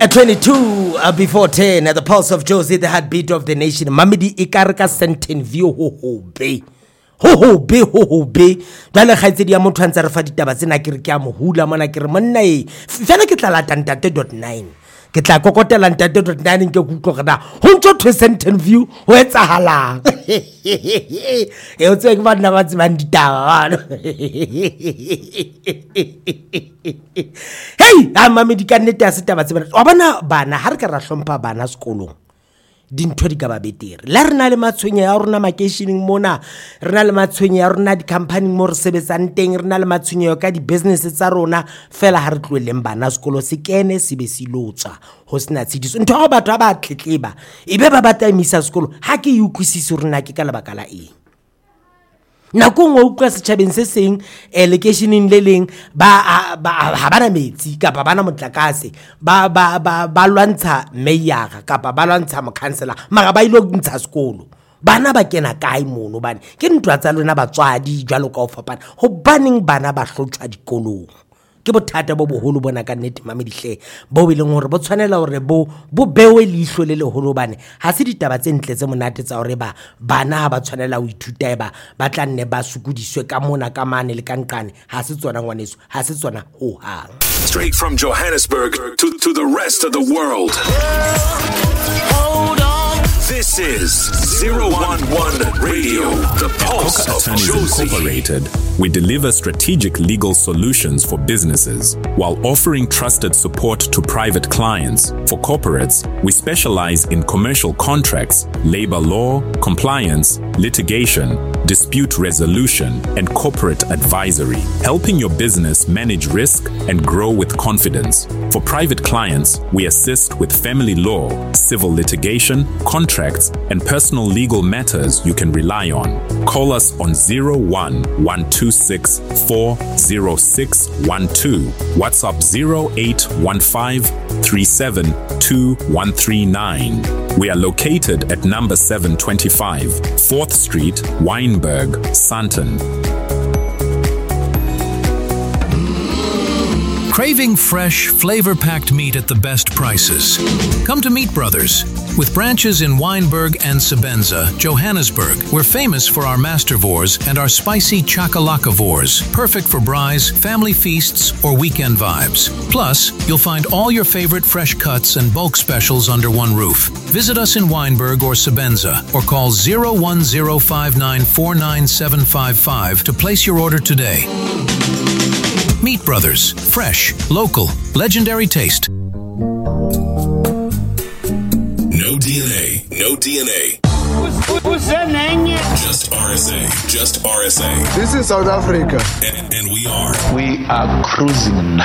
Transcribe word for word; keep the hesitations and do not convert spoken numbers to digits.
At twenty-two, uh, before ten, at the pulse of Josie, the heartbeat of the nation. Mamidi ikarka senten view ho ho be. Ho ho be ho ho be. Dale khaitse dia motho antsa re fa ditaba tsena ke re ke a mo hula mona ke re monna e. Fela ke tla lata ntate dot nine. Ke tla kokotela ntate dot nine ke kutlo gana. Ho ntso to senten view ho etsahalang. E o tswe ke bana ba tsebang ditaba. Hey, amame di ka nnete a se taba tsebana. Wa bona bana ha re ka ra hlompha bana sekolong. Dintho di ka ba betere. La rena le matshwenye ya rona makeisheneng mona, rena le matshwenye ya rona di company mo re sebetsang teng, rena le matshwenye ya ka di business tsa rona, fela ha re tloeleng bana sekolo se kene se be se lotsa ho sena tshidiso. Ntho ga batho ba tletleba ebe ba batla emisa sekolo ha ke utlwisise rena ke ka lebaka la eng. Nako ngwe o tla setjhabeng se seng locationeng le leng ba ha bana metsi kapa bana motlakase ba ba ba ba lwantsha mayor kapa ba lwantsha mokhansela mara ba ile go ntsha sekolo bana ba kena kae mono bane ke ntwa tsa lona batswadi jwalo ka o fapana ho baneng bana ba hlotshwa dikolong ke bothata bo boholo bona ka nnete mame dihle bo bileng hore bo tshwanela hore bo bo bewe leihlo le leholo bane ha se ditaba tse ntle tse monate tsa hore ba bana ba tshwanela ho ithuta ba ba tla nne ba sukudiswe ka mona ka mane le ka nqane ha se tsona ngwaneso ha se tsona ho hang. Straight from Johannesburg to to the rest of the world. Hold on. This is zero one one Radio, the pulse of Josie. Incorporated. We deliver strategic legal solutions for businesses while offering trusted support to private clients. For corporates, we specialize in commercial contracts, labor law, compliance, litigation, dispute resolution, and corporate advisory, helping your business manage risk and grow with confidence. For private clients, we assist with family law, civil litigation, contracts, and personal legal matters you can rely on. Call us on zero one one two six four zero six one two, WhatsApp zero eight one five three seven two one three nine. We are located at number seven twenty-five, fourth Street, Wynberg, Sandton. Craving fresh, flavor-packed meat at the best prices? Come to Meat Brothers. With branches in Wynberg and Sebenza, Johannesburg, we're famous for our mastervores and our spicy chakalakavores, perfect for braais, family feasts, or weekend vibes. Plus, you'll find all your favorite fresh cuts and bulk specials under one roof. Visit us in Wynberg or Sebenza or call zero one zero five nine four nine seven five five to place your order today. Meat Brothers. Fresh, local, legendary taste. No D N A. No D N A. What's, what's that name? Just R S A. Just R S A. This is South Africa. And, and we are. We are cruising